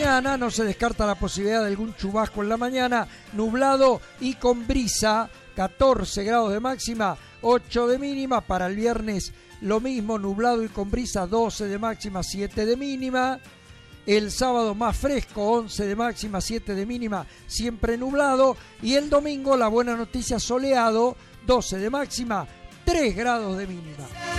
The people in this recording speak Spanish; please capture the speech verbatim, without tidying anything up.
mañana no se descarta la posibilidad de algún chubasco en la mañana, nublado y con brisa, catorce grados de máxima, ocho de mínima. Para el viernes lo mismo, nublado y con brisa, doce de máxima, siete de mínima. El sábado más fresco, once de máxima, siete de mínima, siempre nublado. Y el domingo la buena noticia, soleado, doce de máxima, tres grados de mínima.